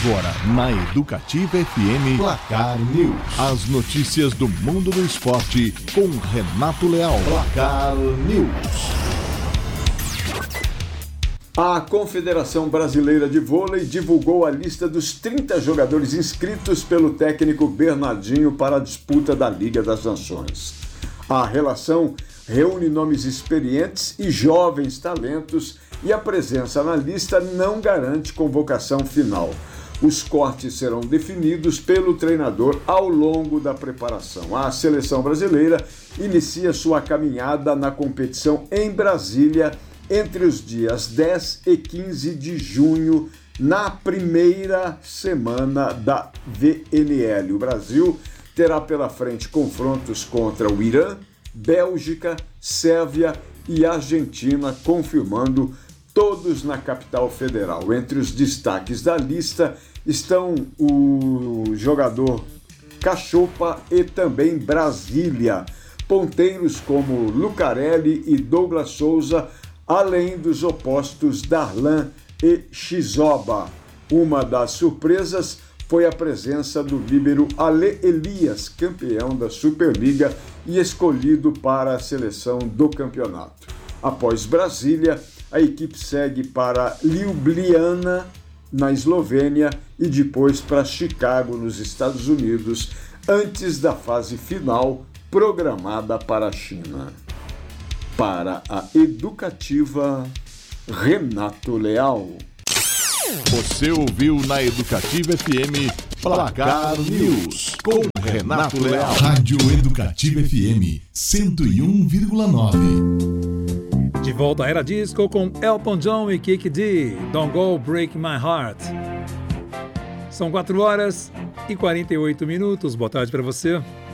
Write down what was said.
Agora, na Educativa FM, Placar News. As notícias do mundo do esporte com Renato Leal. Placar News. A Confederação Brasileira de Vôlei divulgou a lista dos 30 jogadores inscritos pelo técnico Bernardinho para a disputa da Liga das Nações. A relação reúne nomes experientes e jovens talentos e a presença na lista não garante convocação final. Os cortes serão definidos pelo treinador ao longo da preparação. A seleção brasileira inicia sua caminhada na competição em Brasília entre os dias 10 e 15 de junho, na primeira semana da VNL. O Brasil terá pela frente confrontos contra o Irã, Bélgica, Sérvia e Argentina, confirmando todos na capital federal. Entre os destaques da lista estão o jogador Cachopa e também Brasília, ponteiros como Lucarelli e Douglas Souza, além dos opostos Darlan e Chizoba. Uma das surpresas foi a presença do líbero Ale Elias, campeão da Superliga e escolhido para a seleção do campeonato. Após Brasília, a equipe segue para Ljubljana, na Eslovênia, e depois para Chicago, nos Estados Unidos, antes da fase final programada para a China. Para a Educativa, Renato Leal. Você ouviu na Educativa FM Placar News com Renato Leal. Rádio Educativa FM 101,9. De volta à Era Disco com Elton John e Kiki D. Don't Go Break My Heart. São 4 horas e 48 minutos. Boa tarde para você.